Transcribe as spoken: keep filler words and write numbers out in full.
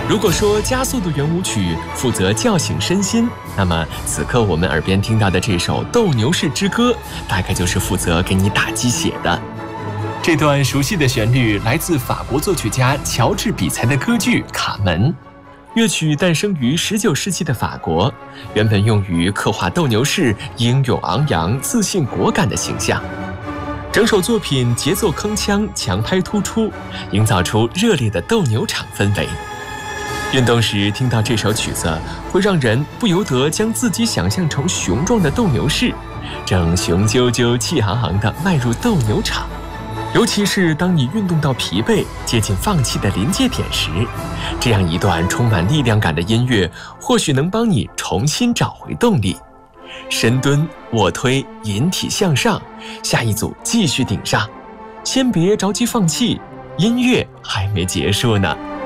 如果说加速度圆舞曲负责叫醒身心，那么此刻我们耳边听到的这首《斗牛士之歌》，大概就是负责给你打鸡血的。这段熟悉的旋律来自法国作曲家乔治·比才的歌剧《卡门》。乐曲诞生于十九世纪的法国，原本用于刻画斗牛士英勇昂扬、自信果敢的形象。整首作品节奏铿锵，强拍突出，营造出热烈的斗牛场氛围。运动时听到这首曲子，会让人不由得将自己想象成雄壮的斗牛士，正雄赳赳、气昂昂地迈入斗牛场。尤其是当你运动到疲惫、接近放弃的临界点时，这样一段充满力量感的音乐，或许能帮你重新找回动力。深蹲、卧推、引体向上，下一组继续顶上。先别着急放弃，音乐还没结束呢。